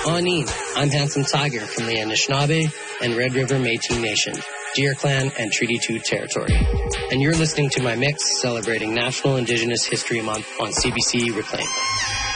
Pawnee. I'm Handsome Tiger from the Anishinaabe and Red River Métis Nation, Deer Clan, and Treaty 2 territory. And you're listening to my mix celebrating National Indigenous History Month on CBC Reclaim.